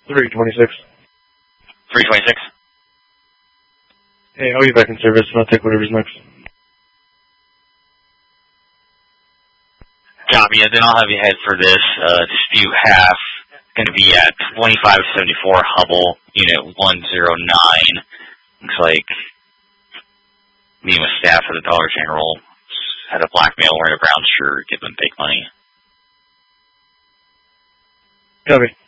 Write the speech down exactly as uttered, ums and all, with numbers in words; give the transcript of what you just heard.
three twenty-six. three twenty-six? Hey, I'll be back in service and I'll take whatever's next. Copy, and then I'll have you head for this uh, dispute half. Going to be at twenty-five seventy-four Hubble, Unit one oh nine. Looks like meeting with staff at the Dollar General. Had a black male wearing a brown shirt, give them fake money. Copy.